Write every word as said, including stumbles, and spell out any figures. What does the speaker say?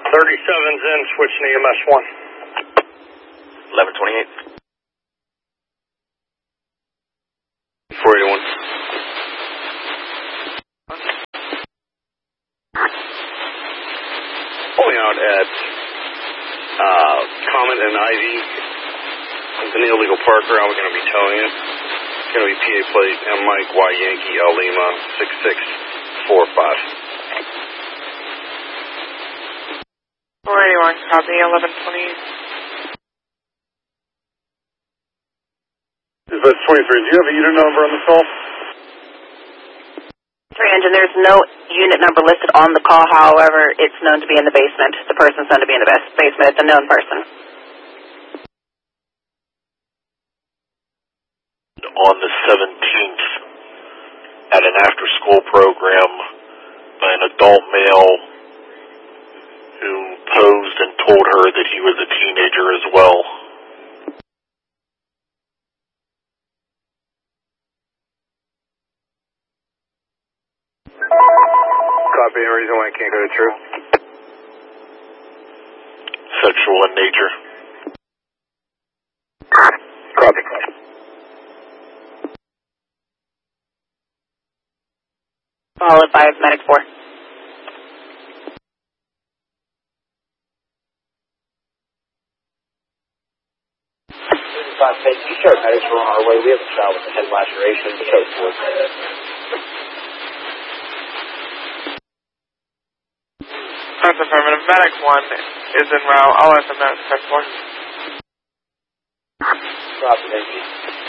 thirty-seven's in, switching to E M S one. eleven twenty-eight. four eighty-one. Pulling out at uh, Comet and Ivy. It's an illegal park route we're going to be towing it. It's going to be P A plate M Mike Y Yankee L Lima six six four five. four eighty-one, copy, eleven twenty-eight. Dispatch twenty-three, do you have a unit number on the call? three engine, there's no unit number listed on the call, however, it's known to be in the basement. The person's known to be in the bas- basement. It's a known person. On the seventeenth, at an after-school program by an adult male who posed and told her that he was a teenager as well. Copy, any reason why I can't go to true? Sexual in nature. Copy. Followed by medic four. You showed medics were on our way. We have a child with a head laceration. We showed four. That's affirmative. Medic one is en route. I'll let them know it's ten four. Copy, thank you.